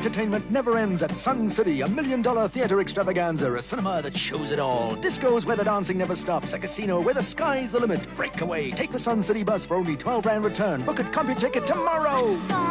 entertainment never ends at Sun City, $1 million theater extravaganza, a cinema that shows it all. Discos where the dancing never stops, a casino where the sky's the limit. Break away. Take the Sun City bus for only 12 Rand return. Book at CompuTicket tomorrow.